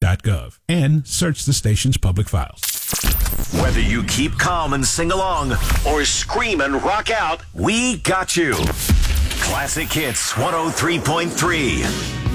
KSLR.gov and search the station's public files. Whether you keep calm and sing along or scream and rock out, we got you. Classic Hits 103.3.